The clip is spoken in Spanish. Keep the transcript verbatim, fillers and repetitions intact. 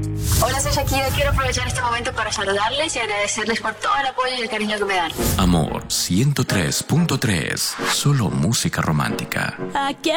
Hola, soy Shakira. Quiero aprovechar este momento para saludarles y agradecerles por todo el apoyo y el cariño que me dan. Amor ciento tres punto tres. Solo música romántica. Aquí